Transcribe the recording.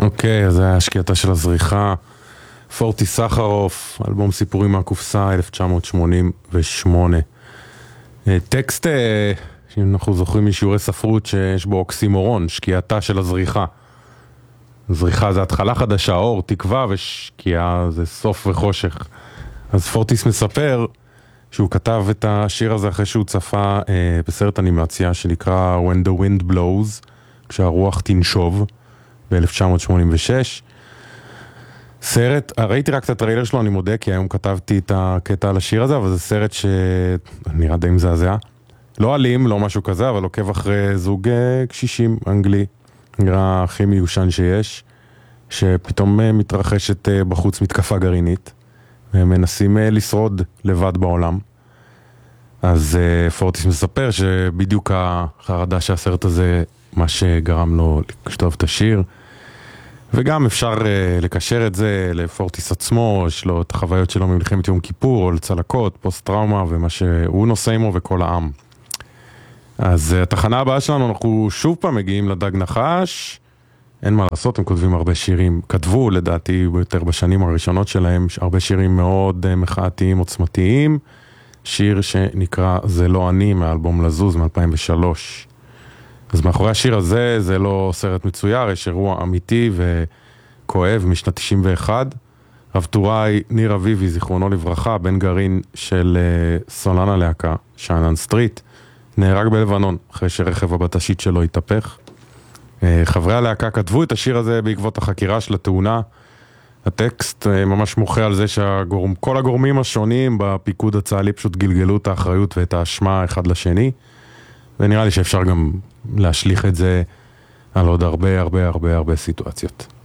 אוקיי, אז זה היה השקיעתה של הזריחה. פורטי סחרוף, אלבום סיפורים מהקופסה, 1988. טקסט, שאם אנחנו זוכרים משיעורי ספרות, שיש בו אוקסימורון, שקיעתה של הזריחה. זריחה זה התחלה חדשה, אור, תקווה, ושקיעה זה סוף וחושך. אז פורטיס מספר שהוא כתב את השיר הזה אחרי שהוא צפה בסרט אנימציה שנקרא When the Wind Blows, כשהרוח תנשוב, ב-1986. סרט, ראיתי רק את הטריילר שלו, אני מודה, כי היום כתבתי את הקטע על השיר הזה, אבל זה סרט שנראה די מזעזע. לא אלים, לא משהו כזה, אבל עוקב אחרי זוג קשישים אנגלי, נראה הכי מיושן שיש, שפתאום מתרחשת בחוץ מתקפה גרעינית, והם מנסים לשרוד לבד בעולם. אז פורטיס מספר שבדיוק החרדה שהסרט הזה, מה שגרם לו לכתוב את השיר, וגם אפשר לקשר את זה לפורטיס עצמו, יש לו את החוויות שלו ממלחמת יום כיפור, או לצלקות, פוסט טראומה, ומה שהוא נושא עמו וכל העם. אז התחנה הבאה שלנו, אנחנו שוב פעם מגיעים לדג נחש, אין מה לעשות, הם כותבים הרבה שירים, כתבו לדעתי יותר בשנים הראשונות שלהם, הרבה שירים מאוד מחאתיים, עוצמתיים, שיר שנקרא זה לא אני, מאלבום לזוז מ-2003. אז מאחורי השיר הזה, זה לא סרט מצויר, יש אירוע אמיתי וכואב משנת 91. רב טוראי ניר אביבי, זיכרונו לברכה, בן גרעין של סולן הלהקה, שאנן סטריט, נהרג בלבנון, אחרי שרכב הבטשית שלו התהפך. חברי הלהקה כתבו את השיר הזה בעקבות החקירה של התאונה. הטקסט ממש מוחה על זה שכל הגורמים השונים בפיקוד הצה"לי פשוט גלגלו את האחריות ואת האשמה אחד לשני. ונראה לי שאפשר גם להשליך את זה על עוד הרבה סיטואציות.